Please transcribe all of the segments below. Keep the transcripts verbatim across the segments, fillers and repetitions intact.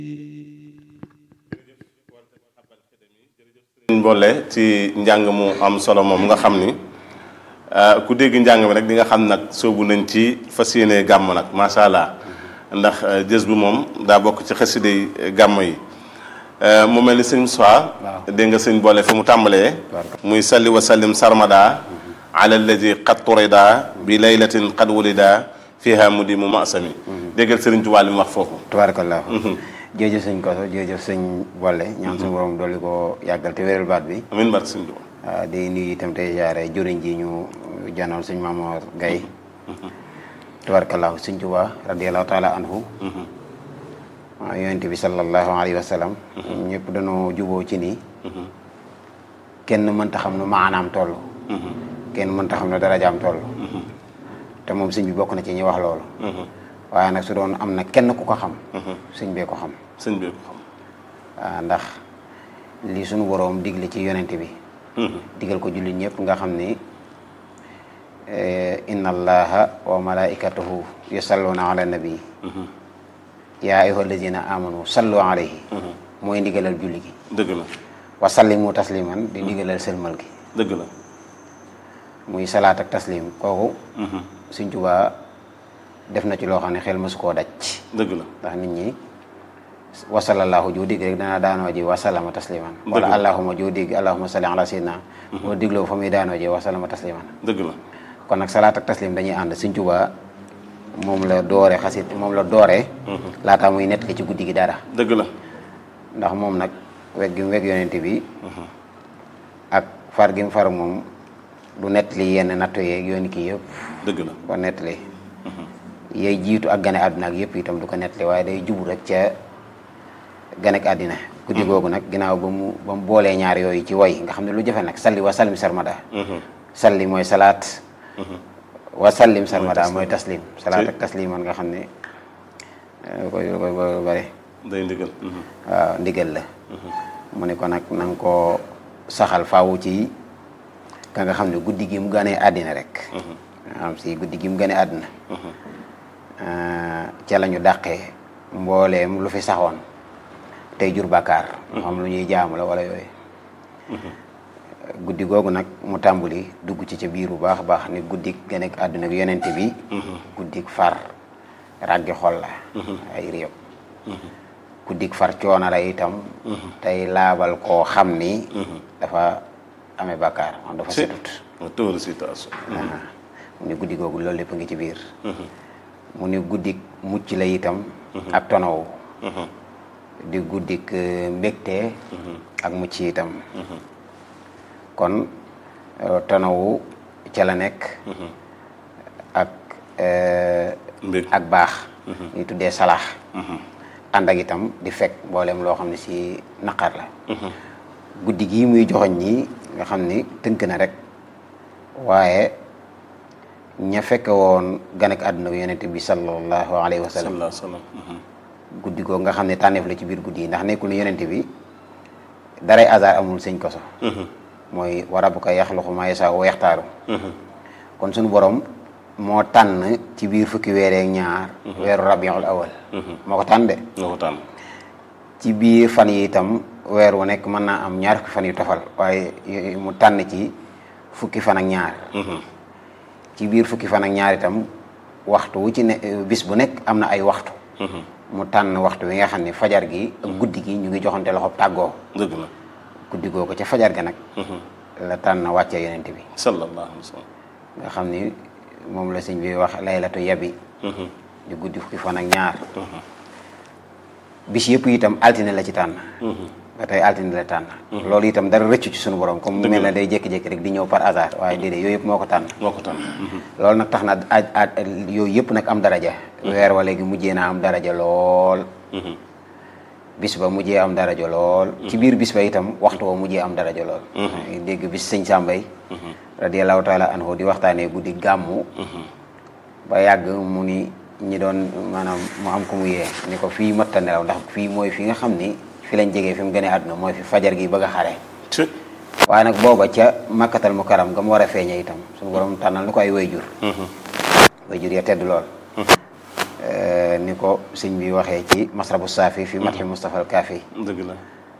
boole ci njàng mu am solo moom nga xam ni ku dégg njàng mi rek di nga xam nag soobu nañ ci fas yéene gàmm nag macha allah ndax jës bu moom daa bokk ci xasida yi gàmm yi mu mel ni sëñ Moussa dégg nga sëñ boole fi mu tàmbalee muy salli wa sallim sarmada ala alladi qad turida bi laylatin qad wulida fiha mudi mu masami déggal sëriñ Tuubaa li mu wax foofu tabarakallah jërëjëf sëñ Koso jërëjëf sëñ Bolle ñaan suñu borom dolli ko yàggal te wéral baat bi amiin barke sëñ Tuubaa waaw di nuyu itam tey jaare jëriñ ji ñu janoon sëñ Mamoor Gaye tabarakallahu sëñ Tuubaa radiyallahu taala anhu waaw yonent bi sallallahu alayhi wa sallam ñëpp dañoo juboo ci nii kenn mënta xam nu maanaam toll kenn mënta xam nu darajaam toll te moom sëñ bi bokk na ci ñi wax loolu waaye nag su doon am na kenn ku ko xam sëñ bee ko xam sëñ bee ko xam waaw ndax li suñu boroom digle ci yonent bi digal ko jullit ñëpp nga xam ni inna allaha wa malaikatahu yusalluna ala nabi yaa ayyuha allazina amanu sallu alayhi mooy ndigalal julli gi dëgg la wa sallimu tasliman di ndigalal sëlmal gi dëgg la muy salaat ak taslim kooku Sëñ Tuubaa def na ci loo xam ne xel mësu koo daj dëgg la ndax nit ñi wasalallahu joo dégg rek dana daanoo ji wasalama tasliman wala allahuma joo dégg allahuma salli ala sayyidina moo dégloo fa muy daanoo ji wasalama tasliman dëgg la kon nag salaat ak taslim dañuy ànd Sëñ Tuubaa moom la doore xasit moom la dooree laataa muy nett li ci guddi gi dara dëgg la ndax moom nag weg gi mu weg yonent bi ak far gi mu far moom du nett li yenn nattu yeeg yooni kii yëpp dëgg la ko nett li yay jiitu ak gane àdduna ak yëpp itam du ko nett li waaye day jubu rek ca gane ak àddina guddi googu nag ginnaaw ba mu ba mu boolee ñaar yooyu ci woy nga xam ne lu jafe nag salli wa sallim sarmada salli mooy salaat wa sallim sarmada mooy taslim salaat ak taslim man nga xam ne koy koy bëri day ndigal waaw ndigal la mu ne ko nag na nga koo saxal faawu ci ka nga xam ne guddi gi mu ganee àddina rek am si guddi gi mu ganee àddina ca la ñu dàqee mbooleem lu fi saxoon tey jur bàkkaar moo xam lu ñuy jaamu la wala yooyu guddi googu nag mu tàmbuli dugg ci ca biir bu baax a baax ni guddik gane ak àdduna bi yonent bi guddik far ràggi xol la ay réew guddik far coono la itam tey laabal koo xam ni dafa amee bàkkaar moom dafa setut mu ni guddi googu loolu lépp ngi ci biir mu ni guddik mucc la itam ak tonowu di guddik mbégte ak mucc itam kon tonowu ca la nekk ak ak baax ñu tuddee salaax ànd ak itam di fekk mboolem loo xam ne si naqar la guddi gii muy joxoñ ñi nga xam ni tënk na rek waaye ña fekke woon gan ak àdduna bi yonent bi sallallahu alayhi wa sallam guddi googu nga xam ne tànneef la ci biir guddi yi ndax nekkul ne yonent bi daray hasard amul sëñ Koso mooy wa rabbuka yaxluqu maa yashaa'u wa yaxtaaru kon suñu borom moo tànn ci biir fukki weereek ñaar weeru rabiul awal moo ko tànn de moo ko tànn ci biir fan yi itam weer wu nekk mën naa am ñaar fukki fan yu tofal waaye mu tànn ci fukki fan ak ñaar ci biir fukki fan ak ñaar itam waxtu wu ci ne bis bu nekk am na ay waxtu mu tànn waxtu wi nga xam ne fajar gi ak guddi gi ñu ngi joxante loxo tàggoo dëgg la guddi googu ca fajar ga nag la tànn wàccee yonent bi sallallahu alayhi wa sallam nga xam ni moom la sëñ bi wax laylatu yabi di guddi fukki fan ak ñaar bis yëpp itam altine la ci tànn ba tey altine la tànn loolu itam dara rëccu ci suñu borom comme mu mel ne day jékki-jékki rek di ñëw par hasard waaye déedéet yooyu yëpp moo ko tànn moo ko tànn loolu nag tax na a yooyu yëpp nag am daraja weer wa léegi mujjee naa am daraja lool bis ba mujjee am daraja lool ci biir bis ba itam waxtu wa mujjee am daraja lool dégg bis sëñ Sàmbay radiyallahu taala anhu di waxtaanee guddi gàmmu ba yàgg mu ni ñi doon maanaam mu am ko mu yee ni ko fii matta nelaw ndax fii mooy fi nga xam ni fi lañ jegee fi mu gënee àdduna mooy fi fajar gi bëgg a xare waaye nag booba ca makkatal mu karam nga mu war a feeñe itam suñu borom tànnal na ko ay wayjur wayjur ya tedd lool ni ko sëñ bi waxee ci masrabu saafi fi matxi Mustafa al Kaafi. dëgg la.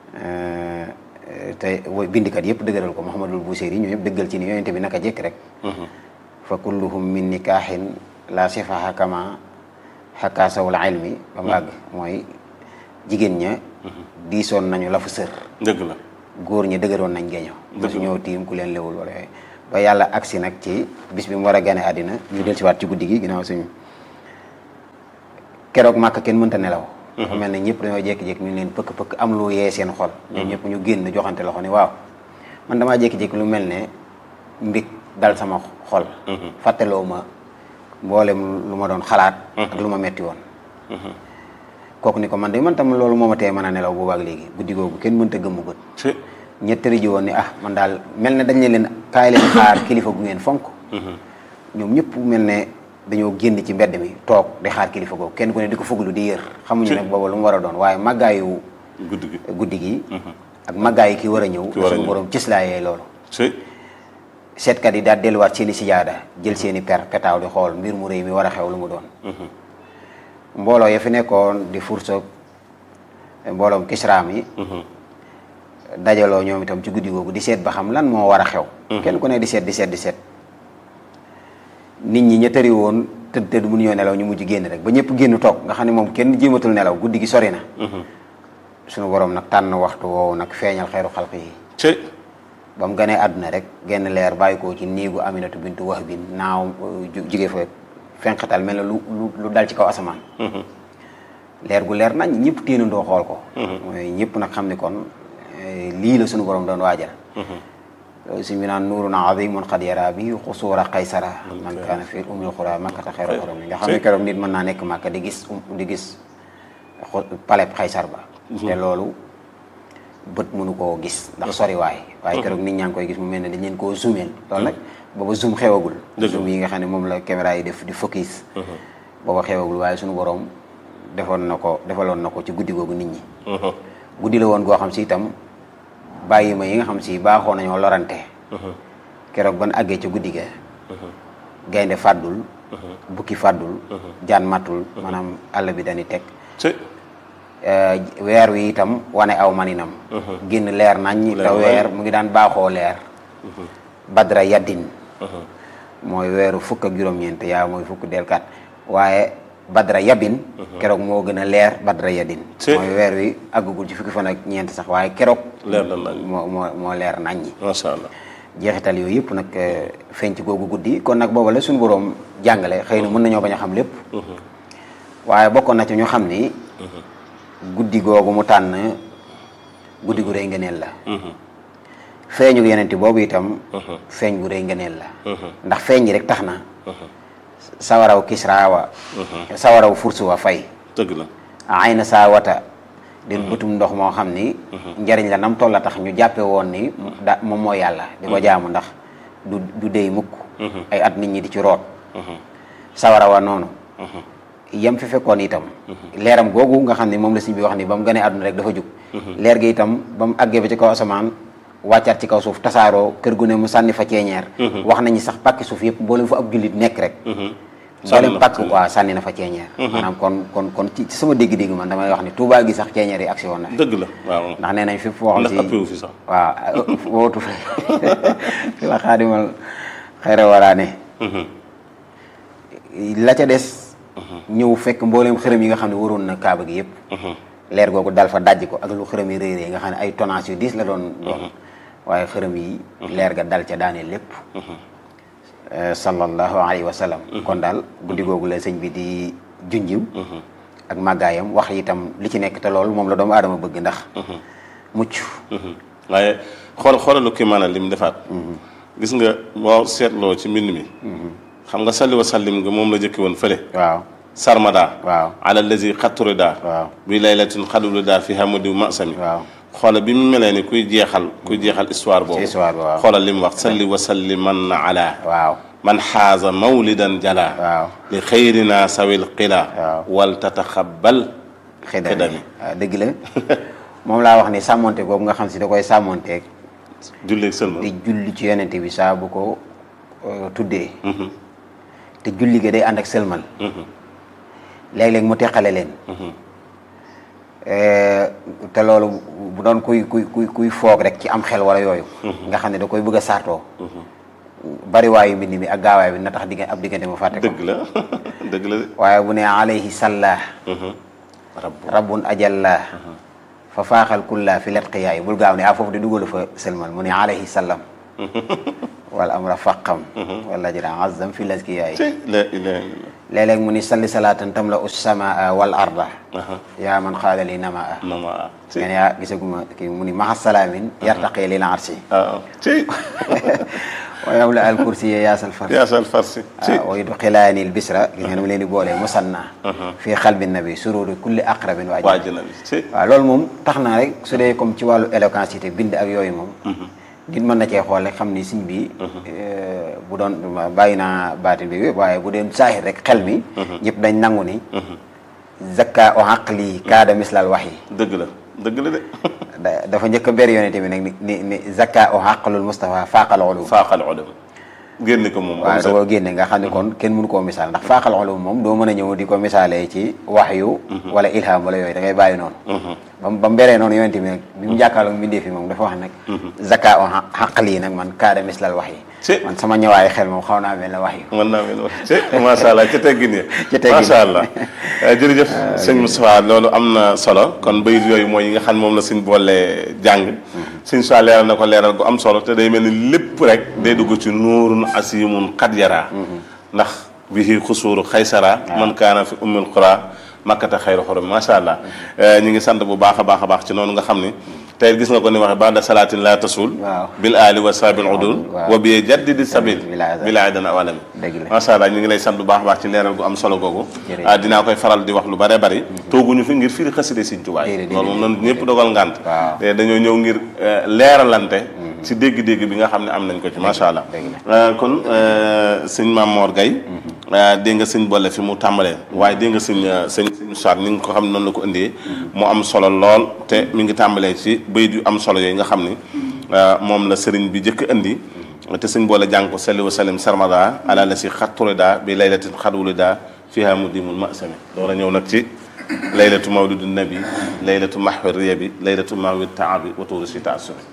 te bindikat yëpp dëgëral ko Muhammadul Busiri ñoo ñëpp dëggal ci ni yonente bi naka jekk rek. fa kulluhum min nikaahin la sifaha kama xakaasawul ilmi ba mu àgg mooy jigéen ña diisoon nañu la fu sër. dëgg la. góor ñi dëgëroon nañ geeño mosu ñëw tiim ku leen lewul wala yooyu ba yàlla agsi nag ci bis bi mu war a gane àddina ñu del si waat ci guddi gi ginnaaw suñu keroog màkk kenn mënta nelaw dafa mel ne ñëpp dañoo jékki-jékki ñu leen pëkk-pëkk am lu yee seen xol ñoom ñëpp ñu génn joxante loxo ni waaw man damaa jékki-jékki lu mel ne mbig dal sama xol fàtteloo ma mboolem lu ma doon xalaat ak lu ma metti woon kooku ni ko man de man tam loolu moo ma tee mën a nelaw boobaak léegi guddi googu kenn mënta gëmmu bët ñettari ji woon ni ah man daal mel ne dañ ne leen kaay leen xaar kilifa gu ngeen fonk ñoom ñëpp mel ne dañoo génn ci mbedd mi toog di xaar kilifa googu kenn ku ne di ko fuglu di yër xamuñu nag booba lu mu war a doon waaye màggaayu guddi gi guddi gi ak màggaayu ki war a ñëw suñu borom cëslaayee loolu seetkat yi daal delluwaat seeni sijaada jël seeni per petaaw di xool mbir mu rëy mi war a xew lu mu doon mbooloo ya fi nekkoon di fursoog mbooloom kisraam yi dajaloo ñoom itam ci guddi googu di seet ba xam lan moo war a xew kenn ku ne di seet di seet di seet nit ñi ña tëri woon tëdd tëdd mënu ñoo nelaw ñu mujj génn rek ba ñëpp génn toog nga xam ne moom kenn jéematul nelaw guddi gi sori na suñu borom nag tànn waxtu woowu nag feeñal xeeru xalq yi ba mu ganee àdduna rek genn leer bàyyi ko ci néegu Aminatu bintu Wahb bin naaw jóge fa fenqatal mel na lu lu dal ci kaw asamaan leer gu leer nañ ñëpp téenandoo xool ko mooy ñëpp nag xam ni kon lii la suñu borom doon waajal si mi naan nuurun azimun qad yara bi xusuura qaysara man kaana fi umil xura makkata xeeru xorom nga xam ne keroog nit mën naa nekk màkka di gis di gis paleb Qaysar ba te loolu bët mënu koo gis ndax sori waay waaye keroog nit ñaa ngi koy gis mu mel ne dañ leen koo zoomeel loolu nag booba zoom xewagul zoom yi nga xam ne moom la caméra yi def di focus booba xewagul waaye suñu borom defoon na ko defaloon na ko ci guddi googu nit ñi guddi la woon goo xam si itam bàyyi ma yi nga xam si baaxoo nañoo lorante keroog ban àggee ca guddi ga gaynde fàddul bukki fàddul jaan matul maanaam àll bi dañuy teg weer wi itam wane aw maninam génn leer nañ te weer mu ngi daan baaxoo leer badra yaddin mooy weeru fukk ak juróom-ñeent yaa mooy fukk delkat waaye badra yabin keroog moo gën a leer badra yaddin mooy weer wi àggagul ci fukki fan ak ñeent sax waaye keroog leer na nañ moo moo moo leer nañ ñi masha Allah jeexital yooyu yëpp nag feeñ ci googu guddi kon nag booba la suñu boroom jàngale xëy na mën nañoo bañ a xam lépp waaye bokkoon na ci ñu xam ni guddi googu mu tànn guddi gu rëy ngëneel la feeñu yenente boobu itam feeñ gu rëy ngëneel la ndax feeñ gi rek tax na sawaraw Kisra wa sawaraw fursu wa fay dëgg la ay na saa wata den bëtum ndox moo xam ni njariñ la nam toll la tax ñu jàppe woon ni da moom moo yàlla di ko jaamu ndax du du dey mukk ay at nit ñi di ci root sawara wa noonu yam fi fekkoon itam leeram googu nga xam ne moom la sëñ bi wax ni ba mu gënee àdduna rek dafa jug leer gi itam ba mu àggee ba ci kaw asamaan wàccaat ci kaw suuf tasaaroo kër gu ne mu sànni fa ceeñeer wax nañu sax pàkki suuf yëpp mboolem fa ab jullit nekk rek mboolem pàkk waaw sànni na fa ceeñeer maanaam kon kon kon ci sama dégg-dégg man damay wax ni Touba gi sax ceeñeer yi agsi woon na dëgg la waaw ndax nee nañ fi foo xam si ndax ëppewu fi sax waaw wootu fi fi la xaadimal xayra waraane la ca des ñëw fekk mbooleem xërëm yi nga xam ne waroon na kaaba gi yëpp leer googu dal fa dajj ko ak lu xërëm yi rëy rëy nga xam ne ay tonnage yu diis la doon doon waaye xërëm yi leer ga dal ca daane lépp sallallahu alayhi wa sallam kon daal guddi googu la sëñ bi di junjiw ak màggaayam wax itam li ci nekk te loolu moom la doomu aadama bëgg ndax mucc waaye xool xoolalu kii maanaam lim defaat gis nga boo seetloo ci mbind mi xam nga salli wa sallim nga moom la jëkki woon fële waaw sarmada waaw ala lazi xatturida waaw bi laylatin xadulida fi hamadiw masami waaw xoola bi mu melee ni kuy jeexal kuy jeexal histoire boobu histoire waaw xoolal li mu wax salli wa salliman ala waaw man xaaza mawlidan jala waaw li xayrina sawil qila waaw wal tataxabal xidami waaw dëgg la moom laa wax ni sàmmonte boobu nga xam si da koy sàmmonteeg julleeg sëlma di julli ci yonente bi saa bu ko tuddee te julli ga day ànd ak sëlmal léeg-léeg mu teqale leen te loolu bu doon kuy kuy kuy kuy foog rek ci am xel wala yooyu nga xam ne da koy bëgg a saartoo bari waayu mbind mi ak gaawaay bi na tax digg ab diggante mu fàtte ko dëgg la dëgg la waaye bu ne alayhi salla rabbun ajalla fa faaxal kulla fi letqiyaay bul gaaw ne ah foofu di dugalu fa sëlmal mu ne alayhi sallam wala amra faqam wala jëra azam fi laskiyaay léeg-léeg mu ni salli salaatan tam la us samaa wal arda yaa man xaala li namaa namaa ngeen yaa gisaguma kii mu ni maxa salaamin yartaqi lil arsi wa yawla al kursi yaasal farsi yaasal farsi wa yudxilaani al bisra gis ngeen mu leen di boolee musanna fii xalbi nabi sururi kulli aqrabin wa ajnabi waaw loolu moom tax na rek su dee comme ci wàllu éloquence bind ak yooyu moom nit mën na cee xool rek xam ni siñ bi bu doon bàyyi naa baatin bi waaye bu dee saahir rek xel mi ñëpp dañ nangu ni zakka o aqli kaada mislal wax yi dëgg la dëgg la de dafa njëkk a ber yonente bi nag ni ni zakka o aqlul Mustafa faaqal ulum faaqal ulum génne ko moom waaw da koo génne nga xam ne kon kenn mënu koo misaal ndax faaqal ulum moom doo mën a ñëw di ko misaalee ci waxyu wala ilham wala yooyu da ngay bàyyi noonu bam ba mu beree noonu yonente bi nag bi mu jàkkaarloo mbindee fi moom dafa wax nag zakka o aqli nag man kaada mislal wax yi man sama ñëwaayu xel moom xaw naa mel ne wax yi mën naa mel ne wax yi macha allah ca teggin ya ca teggin macha allah jërëjëf sëñ Moustapha loolu am na solo kon bayit yooyu mooy yi nga xam moom la suñ boole jàng sëñ Moustapha leeral na ko leeral gu am solo te day mel ni lépp rek day dugg ci nuurun asimun qad yara ndax bihi xusuuru xaysara man kaana fi ummil qura makkata xayru xurum macha allah ñu ngi sant bu baax a baax a baax ci noonu nga xam ni tey gis nga ko ni waxe baada salaatin la tasul bil aali wa saabil udul wa bi jaddidi sabil bila dana awalami macha allah ñu ngi lay sant bu baax a baax ci leeral gu am solo googu dinaa koy faral di wax lu bare bari tooguñu fi ngir firi xaside Sëñ Tuubaa loolu moom noonu ñëpp dogal ngànt te dañoo ñëw ngir leeralante ci dégg-dégg bi nga xam ne am nañ ko ci macha allah kon sëñ Mame Mor Gaye dégg nga sëñ boole fi mu tàmbalee waaye dégg nga sëñ sëñ sëñ Saar ni nga ko xam ne noonu la ko indee mu am solo lool te mi ngi tàmbalee ci bayit yu am solo yooyu nga xam ni moom la sëriñ bi jëkk indi te sëñ boole jàng ko salli wa sallim sarmada ala la si xatturida bi laylatin xadwulida fiha mudimul masami door a ñëw nag ci laylatu mawlidu nabi laylatu mahwi riya bi laylatu mahwi taabi wa tuuri si taasumi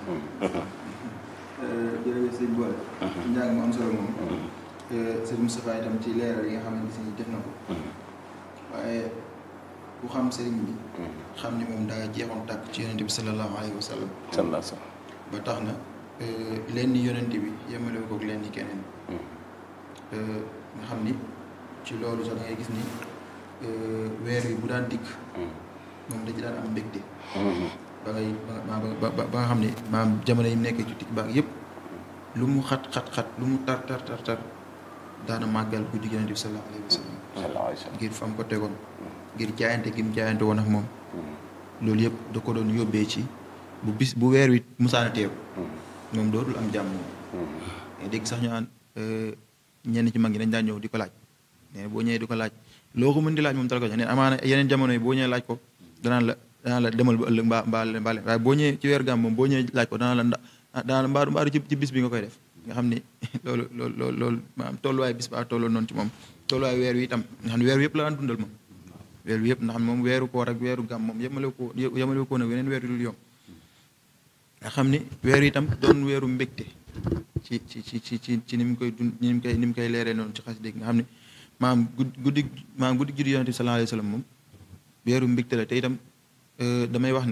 jërëjëf sëñ boole njàng mu am solo moom sëñ Moustapha itam ci leeral yi nga xamante si def na ko waaye ku xam sëriñ bi xam ni moom daa jeexoon tàkk ci yonente bi sallallahu alayhi wa sallam sallallahu alayhi wa sallam ba tax na leen ni yonente bi yemale ko ak leen ni keneen nga xam ni ci loolu sax da ngay gis ni weer yi bu daan dikk moom da ci daan am mbégte ba ngay ba ba ba nga xam ni maam jamono yi mu nekkee ci tikk baak yëpp lu mu xat xat xat lu mu tar tar tar tar daana màggal guddi yonente bi sallallahu alayhi wa sallam ngir fam ko tegoon ngir jaayante gi mu jaayante woon ak moom loolu yëpp da ko doon yóbbee ci bu bis bu weer wi musaana teew moom dootul am jàmm moom dégg sax ñu naan ñenn ci mag ñi dañ daan ñëw di ko laaj nee boo ñëwee di ko laaj loo ko mën di laaj moom dara ko jox nee amaana yeneen jamono yi boo ñëwee laaj ko danaan la danaan la demal ba ëllëg mbaa mbaa mbaa leen waaye boo ñëwee ci weer gàmm moom boo ñëwee laaj ko danaan la nda danaan la mbaaru mbaaru ci ci bis bi nga koy def nga xam ni loolu loolu loolu loolu maanaam tolluwaay bis ba tolloo noonu ci moom tolluwaay weer wi itam nga xam ne weer wi yëpp la daan dundal moom weer wi yëpp ndax moom weeru koor ak weeru gàmm moom yemale ko yemale ko nag weneen weer yu dul yom nga xam ni weer itam doon weeru mbégte ci ci ci ci ci ci ni mu koy dund ni mu koy ni mu koy leeree noonu ci xas dégg nga xam ne maam guddi maam guddi juddu yonent bi sallallahu alayhi wa sallam moom weeru mbégte la te itam damay wax ni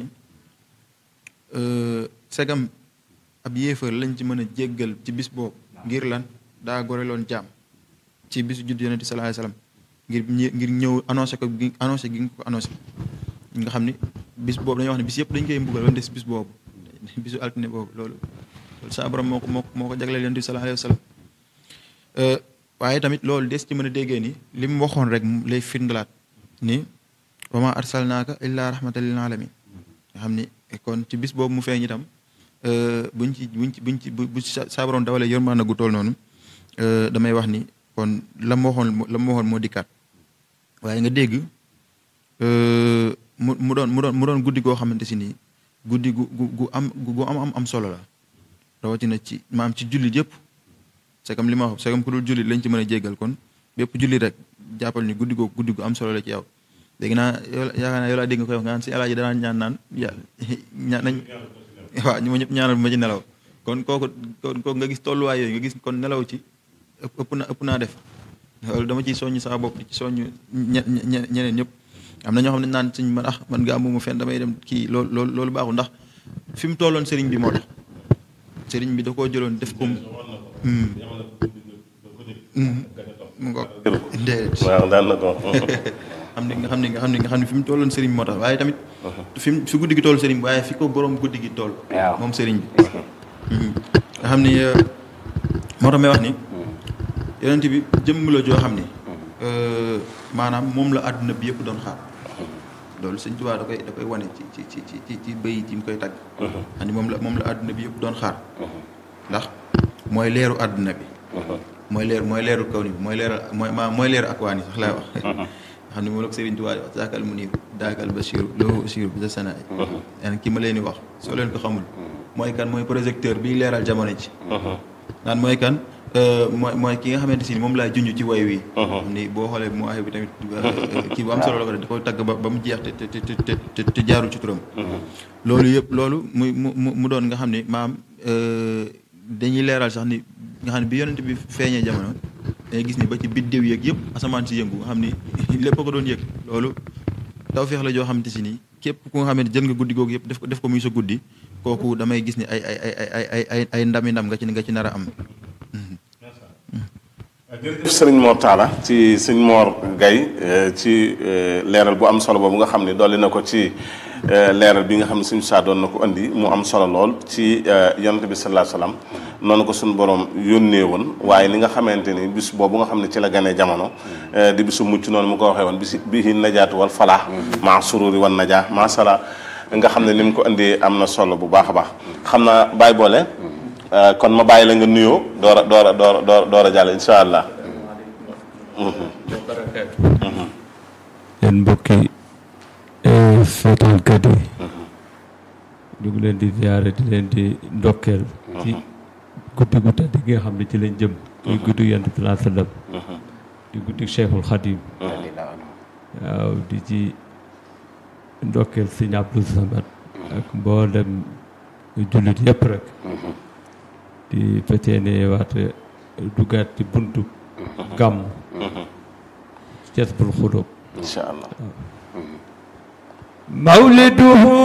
segam ab yéefar lañ ci mën a jéggal ci bis boobu ngir lan daa goreloon jaam ci bisu juddu yonent bi sallallahu alayhi wa sallam ngir ngir ñëw annoncé ko gi annoncé gi nga ko annoncé nga xam ni bis boobu dañuy wax ne bis yëpp dañ koy mbugal ba des bis boobu bisu altine boobu loolu loolu sa borom moo ko moo moo ko jagleel yonent bi sallallahu alayhi wa sallam waaye tamit loolu des ci mën a déggee ni li mu waxoon rek lay firndalaat ni wa ma arsalnaaka illaa rahmatan lil alamin nga xam ni kon ci bis boobu mu feeñ itam buñ ci buñ ci buñ ci bu sa borom dawalee yërmande gu toll noonu damay wax ni kon la mu waxoon la mu waxoon moo dikkaat waaye nga dégg mu mu doon mu doon mu doon guddi goo xamante si nii guddi gu gu gu am gu am am am solo la rawatina ci maam ci jullit yëpp c'est comme li ma wax c'est comme ku dul jullit lañ ci mën a jéggal kon bépp jullit rek jàppal ni guddi googu guddi gu am solo la ci yow léegi naa yow yaakaar naa yow laa dégg nga koy wax nga naan si alaaji danaa ñaan naan ya ñaan nañ waaw ñu ma ñëpp ñaanal ma ci nelaw kon kooku kon kooku nga gis tolluwaay yooyu nga gis kon nelaw ci ëpp na ëpp naa def loolu dama ciy soññ saa bopp di ci soññ ñe ñeneen ñëpp am na ñoo xam ne naan suñ man ah man nga amuma fenn damay dem kii loolu loolu loolu baaxul ndax fi mu tolloon sëriñ bi moo tax sëriñ bi da koo jëloon def ko mu ngoog déedéet waaw daan na ko xam ne nga xam ne nga xam ne nga xam ne fi mu tolloon sëriñ moo tax waaye tamit fi mu fi guddi gi toll sëriñ bi waaye fi ko borom guddi gi toll moom sëriñ bi nga xam ni moo tax may wax ni yonent bi jëmm la joo xam ni maanaam moom la àdduna bi yëpp doon xaar loolu Sëñ Tuubaa da koy da koy wane ci ci ci ci ci bëy yi mu koy tagg xam ni moom la moom la àdduna bi yëpp doon xaar ndax mooy leeru àdduna bi mooy leer mooy leeru kaw ni bi mooy leeral mooy maa mooy leeru akwaan yi sax laay wax nga xam ne moom la ko Sëriñ Tuubaa di wax daakal mu nii daakal Basiiru loo Basiiru bi sa sanaay yaa ki ma leen di wax soo leen ko xamul mooy kan mooy projecteur bi leeral jamono ji naan mooy kan mooy mooy ki nga xamante si moom laa junj ci way wi xam ni boo xoolee mu waxee bi tamit kii bu am solo la ko def da koy tagg ba ba mu jeex te te te te te jaarul ci turam loolu yëpp loolu muy mu mu doon nga xam ni maam dañuy leeral sax ni nga xam ne bi yonent bi feeñee jamono dangay gis ni ba ci biddew yeeg yëpp asamaan si yëngu nga xam ni lépp ko doon yëg loolu tawfeex la joo xamante si nii képp ku nga xam ne jël nga guddi googu yëpp def ko def ko muy sa guddi kooku damay gis ni ay ay ay ay ay ay ay ndami ndam nga ci nga ci nar a am. jërëjëf sëriñ Mor Talla ci sëriñ Mor Gaye ci leeral bu am solo boobu nga xam ne dolli na ko ci leeral bi nga xam ne suñu saa doon na ko andi mu am solo lool ci yonent bi sallallahu alayhi wasallam noonu ko suñu borom yónnee woon waaye li nga xamante ni bis boobu nga xam ne ci la ganee jamono di bisu mucc noonu mu ko waxee woon bisi bihi najaatu wal falaax maa sururi wan najaa maa sala nga xam ne ni mu ko indee am na solo bu baax a baax xam naa bàyyi boole kon ma bàyyi la nga nuyoo door a door a door a door a jàll insha allah. yéen mbokki seetaankat yi ñu ngi leen di ziyaare di leen di ndokkeel ci guddi gu tedd gi nga xam ne ci lañ jëm muy guddi Yonent bi sallallahu alayhi wasallam di guddi Cheikhul Khadim waaw di ci ndokkeel Sëñ Abdou Samad ak mboolem jullit yëpp rek di feccee ne waat duggaat ci buntu gàmm Jazbul Xulub insha allah mawliduhu